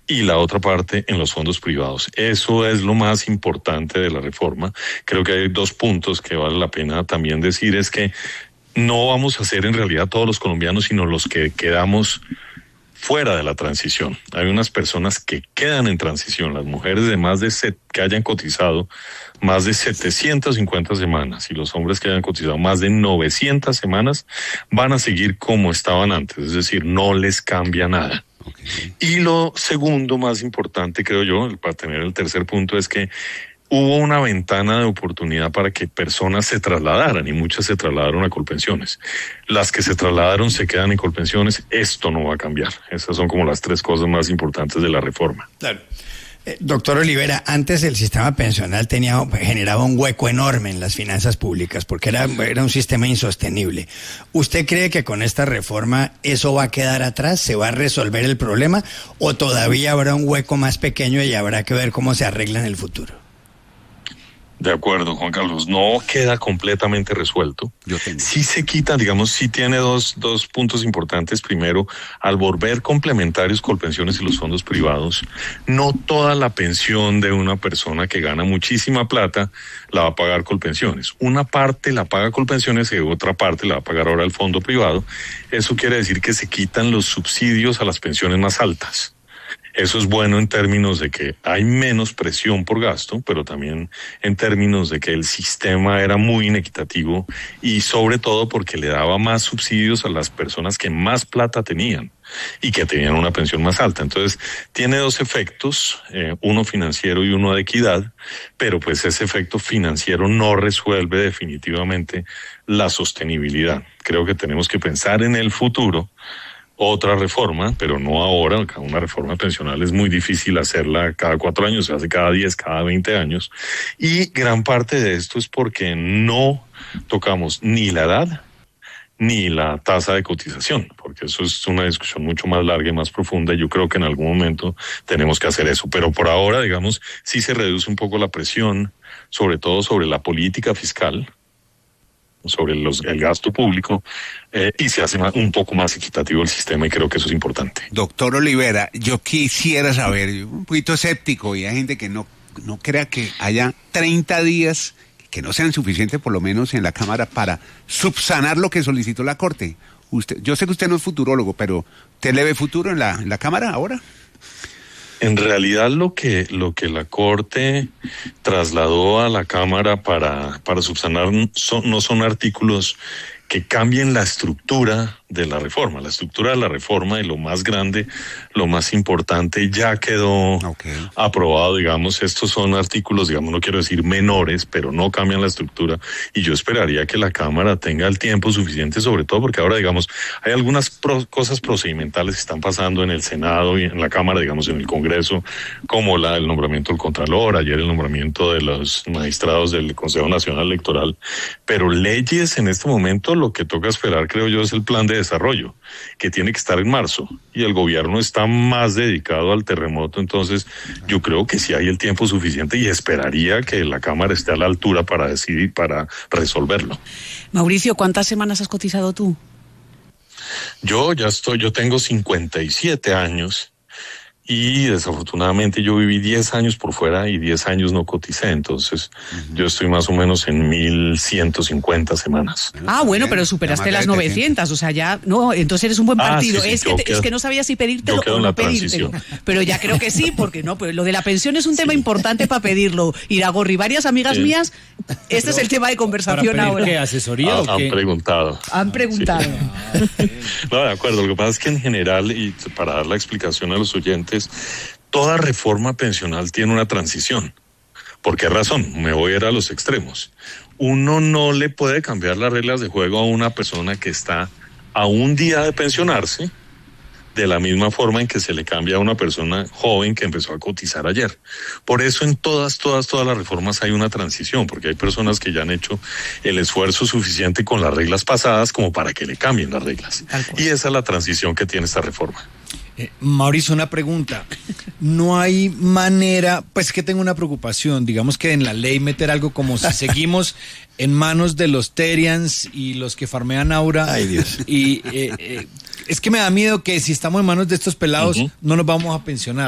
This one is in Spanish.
y la otra parte en los fondos privados. Eso es lo más importante de la reforma. Creo que hay 2 puntos que vale la pena también decir, es que no vamos a ser en realidad todos los colombianos, sino los que quedamos fuera de la transición. Hay unas personas que quedan en transición, las mujeres que hayan cotizado más de 750 semanas y los hombres que hayan cotizado más de 900 semanas van a seguir como estaban antes, es decir, no les cambia nada. Okay. Y lo segundo más importante, creo yo, para tener el tercer punto, es que hubo una ventana de oportunidad para que personas se trasladaran y muchas se trasladaron a Colpensiones. Las que se trasladaron se quedan en Colpensiones. Esto no va a cambiar. Esas son como las 3 cosas más importantes de la reforma. Claro. Doctor Olivera, antes el sistema pensional generaba un hueco enorme en las finanzas públicas porque era un sistema insostenible. ¿Usted cree que con esta reforma eso va a quedar atrás? ¿Se va a resolver el problema? ¿O todavía habrá un hueco más pequeño y habrá que ver cómo se arregla en el futuro? De acuerdo, Juan Carlos, no queda completamente resuelto. Sí se quita, digamos, sí tiene dos puntos importantes. Primero, al volver complementarios Colpensiones y los fondos privados, no toda la pensión de una persona que gana muchísima plata la va a pagar Colpensiones. Una parte la paga Colpensiones y otra parte la va a pagar ahora el fondo privado. Eso quiere decir que se quitan los subsidios a las pensiones más altas. Eso es bueno en términos de que hay menos presión por gasto, pero también en términos de que el sistema era muy inequitativo y sobre todo porque le daba más subsidios a las personas que más plata tenían y que tenían una pensión más alta. Entonces, tiene 2 efectos, uno financiero y uno de equidad, pero pues ese efecto financiero no resuelve definitivamente la sostenibilidad. Creo que tenemos que pensar en el futuro. Otra reforma, pero no ahora. Una reforma pensional es muy difícil hacerla cada 4 años, se hace cada 10, cada 20 años. Y gran parte de esto es porque no tocamos ni la edad ni la tasa de cotización, porque eso es una discusión mucho más larga y más profunda, y yo creo que en algún momento tenemos que hacer eso. Pero por ahora, digamos, sí se reduce un poco la presión, sobre todo sobre la política fiscal, sobre el gasto público, y se hace un poco más equitativo el sistema, y creo que eso es importante. Doctor Olivera, yo quisiera saber, un poquito escéptico, y hay gente que no crea que haya 30 días que no sean suficientes, por lo menos en la Cámara, para subsanar lo que solicitó la Corte. Yo sé que usted no es futurólogo, pero ¿usted le ve futuro en la Cámara ahora? En realidad lo que la Corte trasladó a la Cámara para subsanar no son artículos que cambien la estructura de la reforma. La estructura de la reforma, y lo más grande, lo más importante, ya quedó aprobado, digamos. Estos son artículos, digamos, no quiero decir menores, pero no cambian la estructura, y yo esperaría que la Cámara tenga el tiempo suficiente, sobre todo porque ahora, digamos, hay algunas cosas procedimentales que están pasando en el Senado y en la Cámara, digamos, en el Congreso, como el nombramiento del Contralor, ayer el nombramiento de los magistrados del Consejo Nacional Electoral, pero leyes en este momento, lo que toca esperar, creo yo, es el plan de desarrollo, que tiene que estar en marzo, y el gobierno está más dedicado al terremoto. Entonces yo creo que sí hay el tiempo suficiente, y esperaría que la Cámara esté a la altura para decidir, para resolverlo. Mauricio, ¿cuántas semanas has cotizado tú? Yo tengo 57 años, y desafortunadamente yo viví 10 años por fuera y 10 años no coticé, entonces yo estoy más o menos en 1,150 semanas. Bueno, pero superaste las 900, o sea, ya, no, entonces eres un buen partido. Sí, es que no sabía si pedírtelo o no pedírtelo, pero ya creo que sí, porque no, pues lo de la pensión es un tema importante para pedirlo. Iragorri, varias amigas mías, este es el tema de conversación ahora. ¿Qué asesoría o qué? Han preguntado. Sí. No, de acuerdo, lo que pasa es que en general, y para dar la explicación a los oyentes, toda reforma pensional tiene una transición. ¿Por qué razón? Me voy a ir a los extremos. Uno no le puede cambiar las reglas de juego a una persona que está a un día de pensionarse, de la misma forma en que se le cambia a una persona joven que empezó a cotizar ayer. Por eso en todas las reformas hay una transición, porque hay personas que ya han hecho el esfuerzo suficiente con las reglas pasadas como para que le cambien las reglas. Y esa es la transición que tiene esta reforma. Mauricio, una pregunta. No hay manera, pues que tengo una preocupación, digamos que en la ley meter algo como si seguimos en manos de los Terians y los que farmean Aura. Ay, Dios. Y es que me da miedo que si estamos en manos de estos pelados no nos vamos a pensionar.